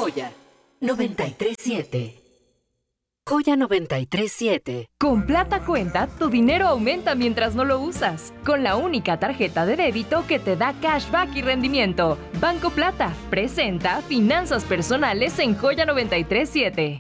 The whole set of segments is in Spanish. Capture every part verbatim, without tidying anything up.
Joya noventa y tres siete. Joya noventa y tres siete. Con Plata Cuenta, tu dinero aumenta mientras no lo usas. Con la única tarjeta de débito que te da cashback y rendimiento. Banco Plata presenta finanzas personales en Joya noventa y tres siete.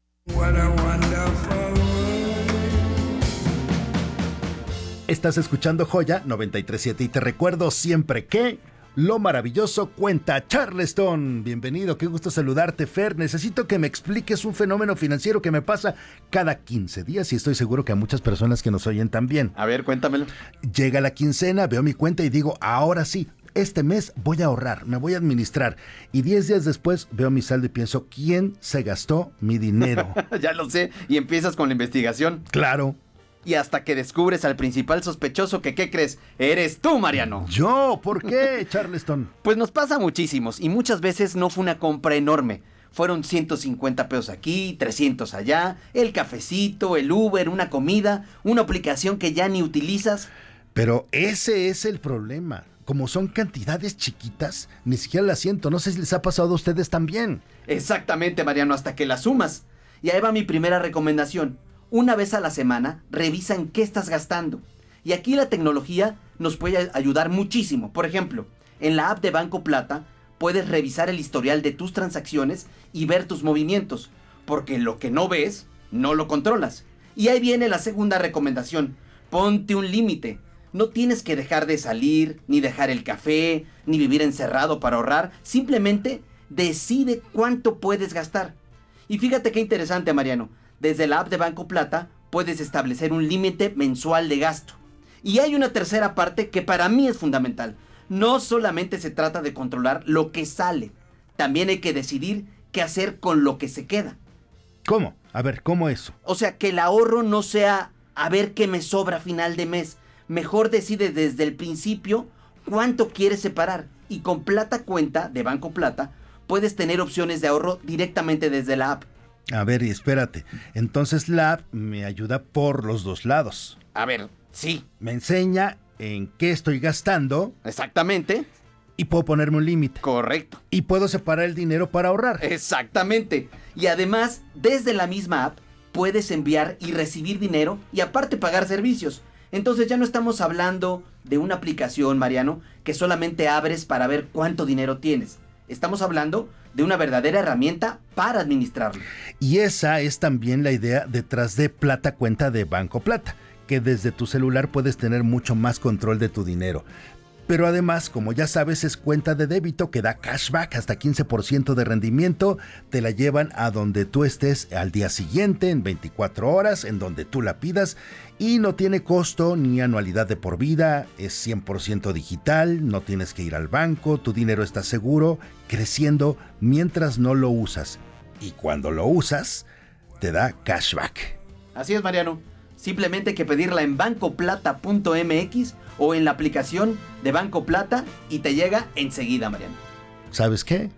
Estás escuchando Joya noventa y tres siete y te recuerdo siempre que lo maravilloso cuenta Charleston. Bienvenido, qué gusto saludarte, Fer. Necesito que me expliques un fenómeno financiero que me pasa cada quince días y estoy seguro que a muchas personas que nos oyen también. A ver, cuéntamelo. Llega la quincena, veo mi cuenta y digo, ahora sí, este mes voy a ahorrar, me voy a administrar. Y diez días después veo mi saldo y pienso, ¿quién se gastó mi dinero? Ya lo sé, y empiezas con la investigación. Claro. Y hasta que descubres al principal sospechoso que, ¿qué crees? Eres tú, Mariano. ¿Yo? ¿Por qué, Charleston? Pues nos pasa muchísimos y muchas veces no fue una compra enorme. Fueron ciento cincuenta pesos aquí, trescientos allá, el cafecito, el Uber, una comida, una aplicación que ya ni utilizas. Pero ese es el problema. Como son cantidades chiquitas, ni siquiera las siento. No sé si les ha pasado a ustedes también. Exactamente, Mariano, hasta que las sumas. Y ahí va mi primera recomendación. Una vez a la semana, revisa en qué estás gastando. Y aquí la tecnología nos puede ayudar muchísimo. Por ejemplo, en la app de Banco Plata, puedes revisar el historial de tus transacciones y ver tus movimientos. Porque lo que no ves, no lo controlas. Y ahí viene la segunda recomendación. Ponte un límite. No tienes que dejar de salir, ni dejar el café, ni vivir encerrado para ahorrar. Simplemente decide cuánto puedes gastar. Y fíjate qué interesante, Mariano. Desde la app de Banco Plata puedes establecer un límite mensual de gasto. Y hay una tercera parte que para mí es fundamental. No solamente se trata de controlar lo que sale, también hay que decidir qué hacer con lo que se queda. ¿Cómo? A ver, ¿cómo eso? O sea, que el ahorro no sea a ver qué me sobra a final de mes. Mejor decide desde el principio cuánto quieres separar. Y con Plata Cuenta de Banco Plata puedes tener opciones de ahorro directamente desde la app. A ver, y espérate. Entonces la app me ayuda por los dos lados. A ver, sí. Me enseña en qué estoy gastando. Exactamente. Y puedo ponerme un límite. Correcto. Y puedo separar el dinero para ahorrar. Exactamente. Y además, desde la misma app, puedes enviar y recibir dinero y aparte pagar servicios. Entonces ya no estamos hablando de una aplicación, Mariano, que solamente abres para ver cuánto dinero tienes. Estamos hablando de una verdadera herramienta para administrarlo. Y esa es también la idea detrás de Plata Cuenta de Banco Plata, que desde tu celular puedes tener mucho más control de tu dinero. Pero además, como ya sabes, es cuenta de débito que da cashback hasta quince por ciento de rendimiento. Te la llevan a donde tú estés al día siguiente, en veinticuatro horas, en donde tú la pidas. Y no tiene costo ni anualidad de por vida, es cien por ciento digital, no tienes que ir al banco, tu dinero está seguro, creciendo mientras no lo usas. Y cuando lo usas, te da cashback. Así es, Mariano. Simplemente hay que pedirla en banco plata punto m x o en la aplicación de Banco Plata y te llega enseguida, Mariano. ¿Sabes qué?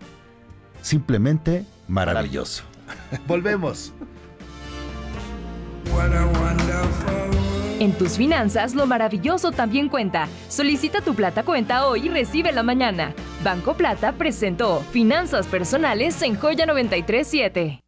Simplemente maravilloso. Volvemos. En tus finanzas, lo maravilloso también cuenta. Solicita tu Plata Cuenta hoy y recíbela mañana. Banco Plata presentó Finanzas Personales en Joya noventa y tres siete.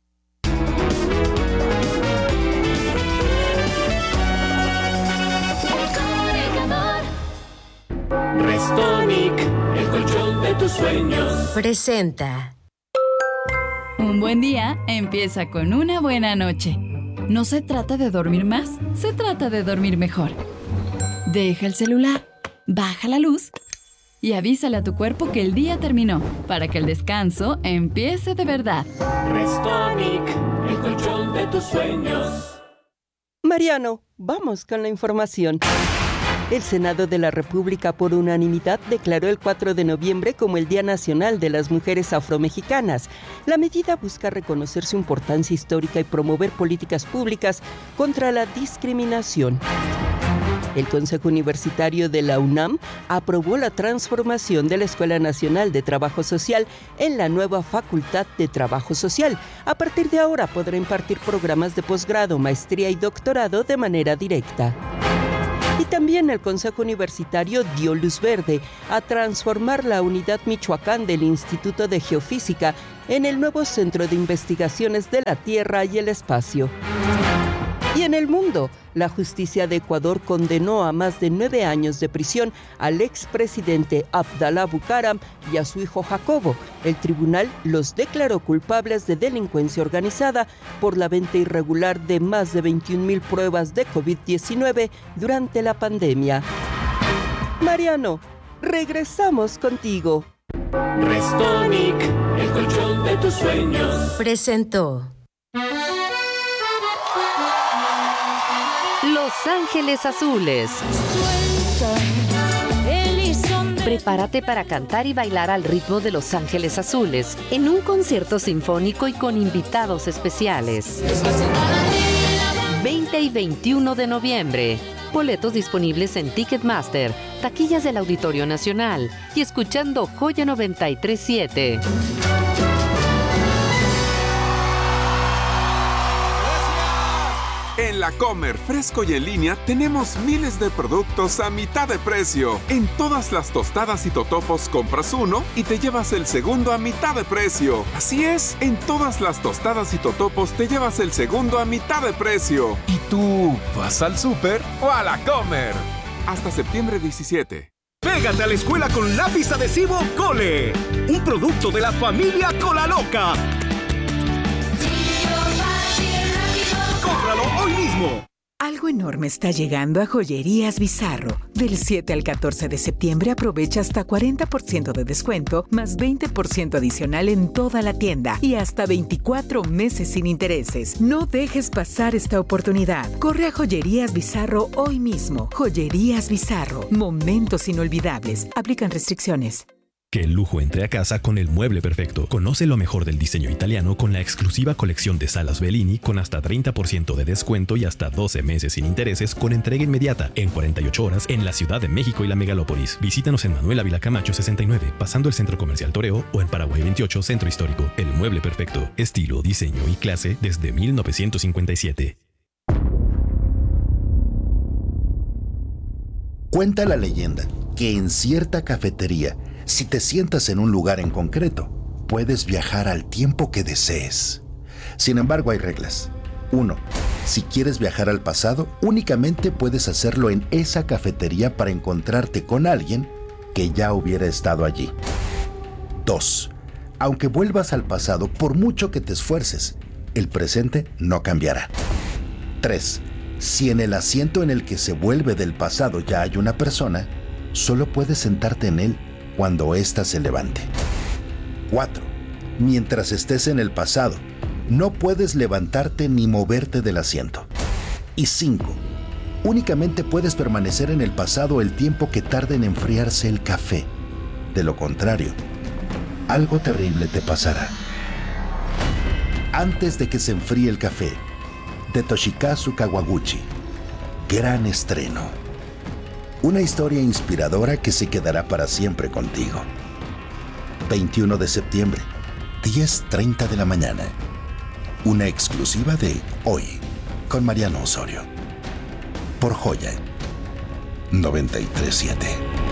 Restonic, el colchón de tus sueños. Presenta. Un buen día empieza con una buena noche. No se trata de dormir más, se trata de dormir mejor. Deja el celular, baja la luz y avísale a tu cuerpo que el día terminó para que el descanso empiece de verdad. Restonic, el colchón de tus sueños. Mariano, vamos con la información. El Senado de la República por unanimidad declaró el cuatro de noviembre como el Día Nacional de las Mujeres Afromexicanas. La medida busca reconocer su importancia histórica y promover políticas públicas contra la discriminación. El Consejo Universitario de la UNAM aprobó la transformación de la Escuela Nacional de Trabajo Social en la nueva Facultad de Trabajo Social. A partir de ahora podrá impartir programas de posgrado, maestría y doctorado de manera directa. Y también el Consejo Universitario dio luz verde a transformar la unidad Michoacán del Instituto de Geofísica en el nuevo Centro de Investigaciones de la Tierra y el Espacio. Y en el mundo, la justicia de Ecuador condenó a más de nueve años de prisión al expresidente Abdalá Bucaram y a su hijo Jacobo. El tribunal los declaró culpables de delincuencia organizada por la venta irregular de más de veintiún mil pruebas de covid diecinueve durante la pandemia. Mariano, regresamos contigo. Restonic, el colchón de tus sueños. Presentó Los Ángeles Azules. Prepárate para cantar y bailar al ritmo de Los Ángeles Azules en un concierto sinfónico y con invitados especiales. veinte y veintiuno de noviembre. Boletos disponibles en Ticketmaster, taquillas del Auditorio Nacional y escuchando Joya noventa y tres punto siete. En La Comer, fresco y en línea, tenemos miles de productos a mitad de precio. En todas las tostadas y totopos compras uno y te llevas el segundo a mitad de precio. Así es, en todas las tostadas y totopos te llevas el segundo a mitad de precio. ¿Y tú vas al súper o a La Comer? Hasta septiembre diecisiete. Pégate a la escuela con lápiz adhesivo Cole, un producto de la familia Cola Loca. ¡Cómpralo hoy mismo! Algo enorme está llegando a Joyerías Bizarro. Del siete al catorce de septiembre aprovecha hasta cuarenta por ciento de descuento, más veinte por ciento adicional en toda la tienda y hasta veinticuatro meses sin intereses. No dejes pasar esta oportunidad. Corre a Joyerías Bizarro hoy mismo. Joyerías Bizarro. Momentos inolvidables. Aplican restricciones. Que el lujo entre a casa con el mueble perfecto. Conoce lo mejor del diseño italiano con la exclusiva colección de salas Bellini con hasta treinta por ciento de descuento y hasta doce meses sin intereses con entrega inmediata en cuarenta y ocho horas en la Ciudad de México y la Megalópolis. Visítanos en Manuel Ávila Camacho sesenta y nueve, pasando el Centro Comercial Toreo o en Paraguay veintiocho, Centro Histórico. El mueble perfecto. Estilo, diseño y clase desde mil novecientos cincuenta y siete. Cuenta la leyenda que en cierta cafetería, si te sientas en un lugar en concreto, puedes viajar al tiempo que desees. Sin embargo, hay reglas. uno. Si quieres viajar al pasado, únicamente puedes hacerlo en esa cafetería para encontrarte con alguien que ya hubiera estado allí. dos. Aunque vuelvas al pasado, por mucho que te esfuerces, el presente no cambiará. tres. Si en el asiento en el que se vuelve del pasado ya hay una persona, solo puedes sentarte en él cuando ésta se levante. cuatro. Mientras estés en el pasado, no puedes levantarte ni moverte del asiento. Y cinco. Únicamente puedes permanecer en el pasado el tiempo que tarde en enfriarse el café. De lo contrario, algo terrible te pasará. Antes de que se enfríe el café, de Toshikazu Kawaguchi. Gran estreno. Una historia inspiradora que se quedará para siempre contigo. veintiuno de septiembre, diez treinta de la mañana. Una exclusiva de Hoy, con Mariano Osorio. Por Joya noventa y tres punto siete.